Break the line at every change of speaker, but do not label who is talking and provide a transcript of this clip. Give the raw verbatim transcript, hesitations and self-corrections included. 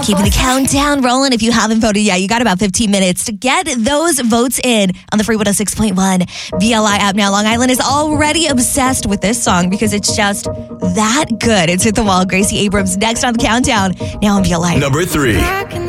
Keeping the countdown rolling. If you haven't voted yet, you got about fifteen minutes to get those votes in on the free one oh six point one B L I app. Now, Long Island is already obsessed with this song because it's just that good. It's Hit the Wall. Gracie Abrams next on the countdown. Now on B L I.
Number three.